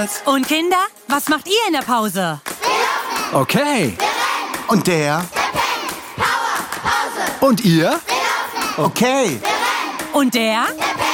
Kids. Und Kinder, was macht ihr in der Pause? Okay. Und der? Und ihr? Okay. Und der? Der